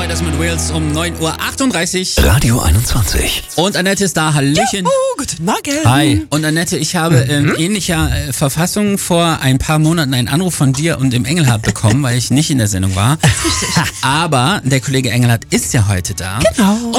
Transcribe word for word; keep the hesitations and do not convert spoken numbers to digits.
Zeit ist mit Wales um neun Uhr achtunddreißig. Radio einundzwanzig. Und Annette ist da. Hallöchen. Oh, guten Morgen. Hi. Und Annette, ich habe in mhm. ähnlicher äh, Verfassung vor ein paar Monaten einen Anruf von dir und dem Engelhardt bekommen, weil ich nicht in der Sendung war. Aber der Kollege Engelhardt ist ja heute da. Genau.